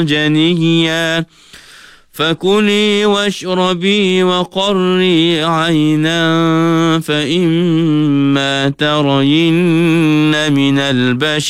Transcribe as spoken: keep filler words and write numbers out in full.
جنيا فكلي واشربي وقري عينا فإما ترين من البشر